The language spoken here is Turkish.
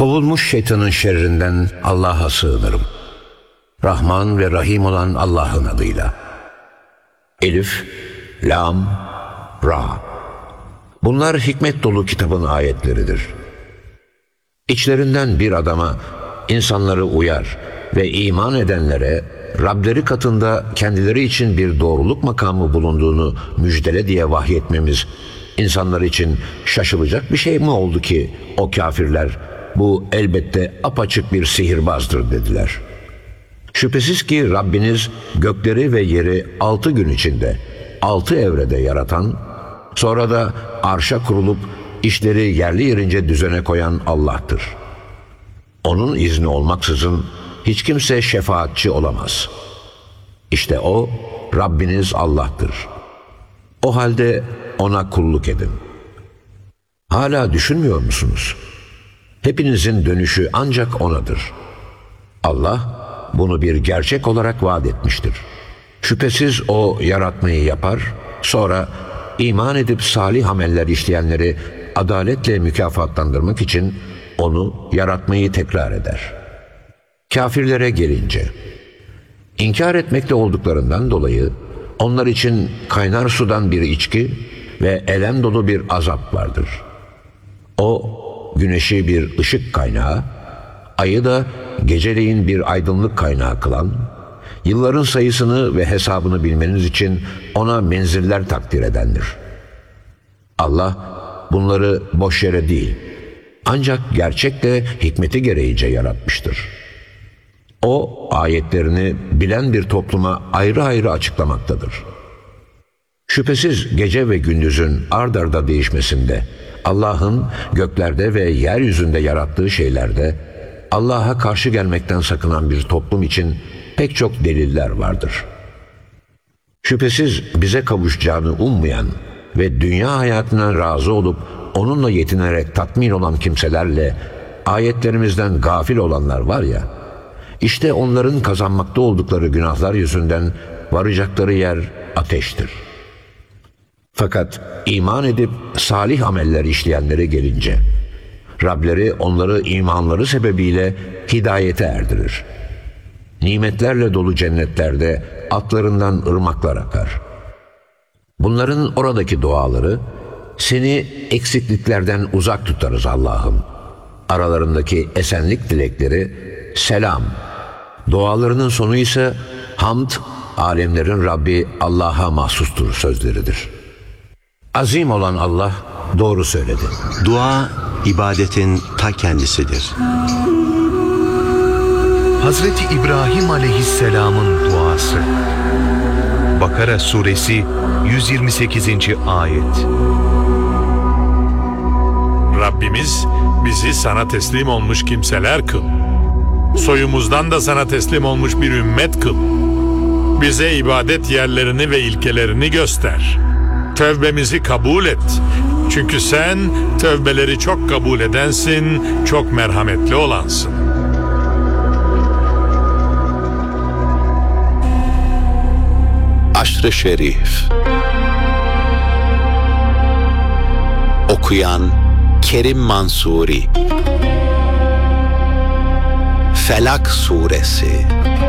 Kovulmuş şeytanın şerrinden Allah'a sığınırım. Rahman ve Rahim olan Allah'ın adıyla. Elif, Lam, Ra. Bunlar hikmet dolu kitabın ayetleridir. İçlerinden bir adama insanları uyar ve iman edenlere Rableri katında kendileri için bir doğruluk makamı bulunduğunu müjdele diye vahyetmemiz insanlar için şaşılacak bir şey mi oldu ki o kafirler bu elbette apaçık bir sihirbazdır dediler. Şüphesiz ki Rabbiniz gökleri ve yeri 6 gün içinde 6 evrede yaratan, sonra da arşa kurulup işleri yerli yerince düzene koyan Allah'tır. Onun izni olmaksızın hiç kimse şefaatçi olamaz. İşte o Rabbiniz Allah'tır. O halde ona kulluk edin. Hala düşünmüyor musunuz? Hepinizin dönüşü ancak O'nadır. Allah bunu bir gerçek olarak vaat etmiştir. Şüphesiz O yaratmayı yapar, sonra iman edip salih ameller işleyenleri adaletle mükafatlandırmak için onu yaratmayı tekrar eder. Kafirlere gelince, inkar etmekte olduklarından dolayı onlar için kaynar sudan bir içki ve elem dolu bir azap vardır. O, güneşi bir ışık kaynağı, ayı da geceleyin bir aydınlık kaynağı kılan, yılların sayısını ve hesabını bilmeniz için ona menziller takdir edendir. Allah bunları boş yere değil, ancak gerçekle hikmeti gereğince yaratmıştır. O ayetlerini bilen bir topluma ayrı ayrı açıklamaktadır. Şüphesiz gece ve gündüzün ard arda değişmesinde, Allah'ın göklerde ve yeryüzünde yarattığı şeylerde Allah'a karşı gelmekten sakınan bir toplum için pek çok deliller vardır. Şüphesiz bize kavuşacağını ummayan ve dünya hayatına razı olup onunla yetinerek tatmin olan kimselerle ayetlerimizden gafil olanlar var ya, işte onların kazanmakta oldukları günahlar yüzünden varacakları yer ateştir. Fakat iman edip salih ameller işleyenlere gelince, Rableri onları imanları sebebiyle hidayete erdirir. Nimetlerle dolu cennetlerde altlarından ırmaklar akar. Bunların oradaki duaları, seni eksikliklerden uzak tutarız Allah'ım. Aralarındaki esenlik dilekleri, selam. Dualarının sonu ise hamd, alemlerin Rabbi Allah'a mahsustur sözleridir. Azim olan Allah doğru söyledi. Dua, ibadetin ta kendisidir. Hazreti İbrahim Aleyhisselam'ın duası. Bakara Suresi 128. ayet. Rabbimiz bizi sana teslim olmuş kimseler kıl. Soyumuzdan da sana teslim olmuş bir ümmet kıl. Bize ibadet yerlerini ve ilkelerini göster. Tövbemizi kabul et. Çünkü sen tövbeleri çok kabul edensin, çok merhametli olansın. Aşr-ı Şerif. Okuyan Kerim Mansuri. Felak Suresi.